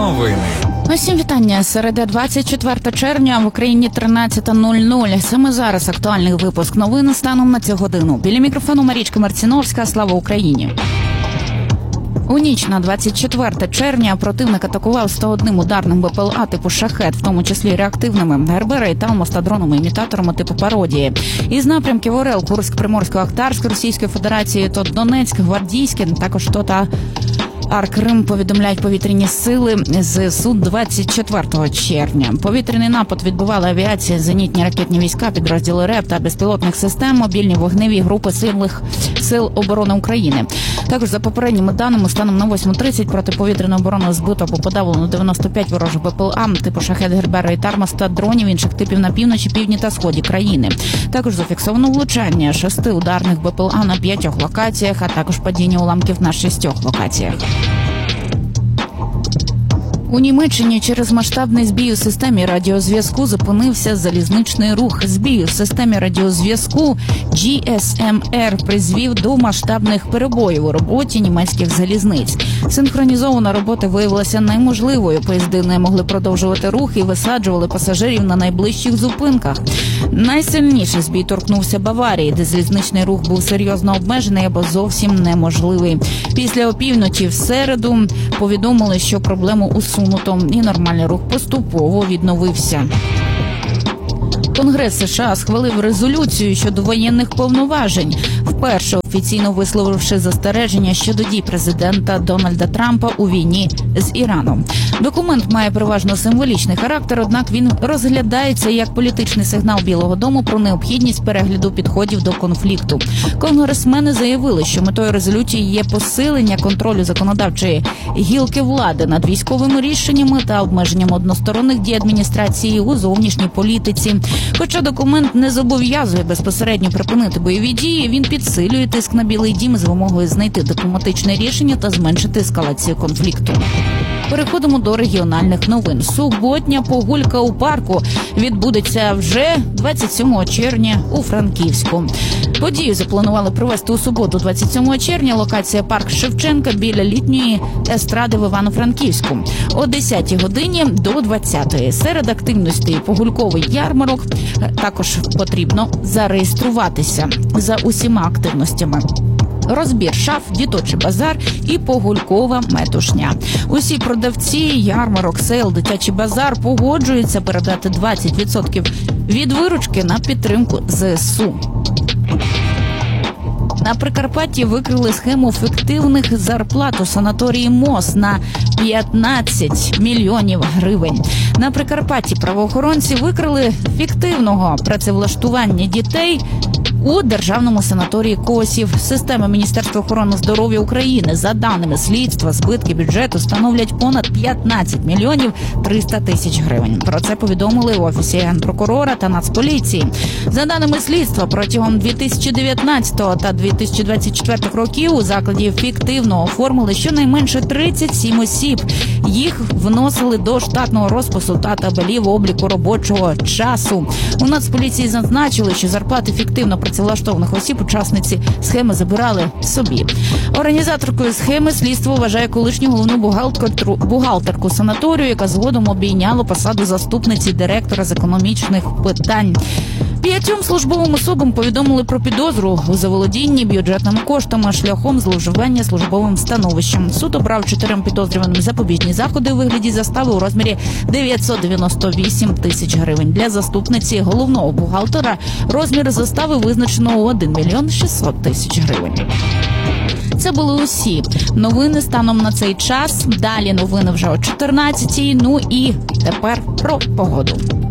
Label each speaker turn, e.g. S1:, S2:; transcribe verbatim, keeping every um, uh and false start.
S1: новини.
S2: Усім вітання. Середа, двадцять четвертого червня, в Україні тринадцята нуль нуль. Саме зараз актуальний випуск новин станом на цю годину. Біля мікрофону Марічка Марціновська. Слава Україні! У ніч на двадцять четверте червня противник атакував сто одним ударним БПЛА типу «Шахед», в тому числі реактивними, ГРБ, «Рейталмос» та дронами-імітаторами типу «Пародії». Із напрямків Орел, Курськ, Приморськ, Ахтарськ Російської Федерації, то Донецьк, Гвардійське, також то та Ар-Крим повідомляють повітряні сили ЗСУ двадцять четвертого червня. Повітряний напад відбивала авіація, зенітні ракетні війська, підрозділи РЕП та безпілотних систем, мобільні вогневі групи силових сил оборони України. Також за попередніми даними, станом на восьму тридцять протиповітряну оборону збито або подавлено дев'яносто п'ять ворожих БПЛА типу «Шахед», ГРБ, «Рейталмос» та дронів інших типів на півночі, півдні та сході країни. Також зафіксовано влучання шести ударних БПЛА на п'ятьох локаціях, а також падіння уламків на шістьох локаціях. У Німеччині через масштабний збій у системі радіозв'язку зупинився залізничний рух. Збій у системі радіозв'язку джі ес ем ар призвів до масштабних перебоїв у роботі німецьких залізниць. Синхронізована робота виявилася неможливою. Поїзди не могли продовжувати рух і висаджували пасажирів на найближчих зупинках. Найсильніший збій торкнувся Баварії, де залізничний рух був серйозно обмежений або зовсім неможливий. Після опівночі в середу повідомили, що проблему усунули. І нормальний рух поступово відновився. Конгрес США схвалив резолюцію щодо воєнних повноважень, вперше офіційно висловивши застереження щодо дій президента Дональда Трампа у війні з Іраном. Документ має переважно символічний характер, однак він розглядається як політичний сигнал Білого дому про необхідність перегляду підходів до конфлікту. Конгресмени заявили, що метою резолюції є посилення контролю законодавчої гілки влади над військовими рішеннями та обмеженням односторонних дій адміністрації у зовнішній політиці. Хоча документ не зобов'язує безпосередньо припинити бойові дії, він підсилює тиск на Білий дім з вимогою знайти дипломатичне рішення та зменшити ескалацію конфлікту. Переходимо до регіональних новин. Суботня прогулянка у парку відбудеться вже двадцять сьомого червня у Франківську. Подію запланували провести у суботу, двадцять сьомого червня. Локація парк Шевченка біля літньої естради в Івано-Франківську. О десятій годині до двадцятої. Серед активностей прогулянковий ярмарок. Також потрібно зареєструватися за усіма активностями. Розбір шаф, дитячий базар і прогулянкова метушня. Усі продавці, ярмарок, сейл, дитячий базар погоджуються передати двадцять відсотків від виручки на підтримку ЗСУ. На Прикарпатті викрили схему фіктивних зарплат у санаторії МОЗ на п'ятнадцять мільйонів гривень. На Прикарпатті правоохоронці викрили фіктивного працевлаштування дітей у державному санаторії Косів. Система Міністерства охорони здоров'я України, за даними слідства, збитки бюджету становлять понад п'ятнадцять мільйонів триста тисяч гривень. Про це повідомили в Офісі Генпрокурора та Нацполіції. За даними слідства, протягом дві тисячі дев'ятнадцятого та дві тисячі двадцять четвертого років у закладі фіктивно оформили щонайменше тридцять сім осіб. Їх вносили до штатного розпису та табелів обліку робочого часу. У Нацполіції зазначили, що зарплати фіктивно працевлаштованих осіб учасниці схеми забирали собі. Організаторкою схеми слідство вважає колишню головну бухгалтерку, бухгалтерку санаторію, яка згодом обійняла посаду заступниці директора з економічних питань. П'ятьом службовим особам повідомили про підозру у заволодінні бюджетними коштами шляхом зловживання службовим становищем. Суд обрав чотирьом підозрюваним запобіжні заходи у вигляді застави у розмірі дев'ятсот дев'яносто вісім тисяч гривень. Для заступниці головного бухгалтера розмір застави визначено у один мільйон шістсот тисяч гривень. Це були усі новини станом на цей час. Далі новини вже о чотирнадцятій. Ну і тепер про погоду.